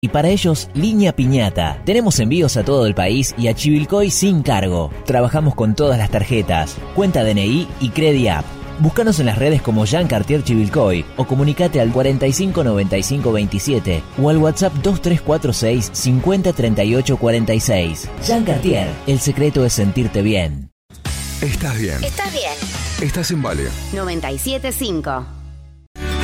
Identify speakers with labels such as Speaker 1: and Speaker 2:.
Speaker 1: Y para ellos, Línea Piñata. Tenemos envíos a todo el país y a Chivilcoy sin cargo. Trabajamos con todas las tarjetas, cuenta DNI y CrediApp. Búscanos en las redes como Jean Cartier Chivilcoy o comunicate al 45 95 27 o al WhatsApp 2346 50 38 46. Jean Cartier, el secreto es sentirte bien.
Speaker 2: Estás bien.
Speaker 3: Estás bien.
Speaker 2: Estás en Vale.
Speaker 3: 97.5.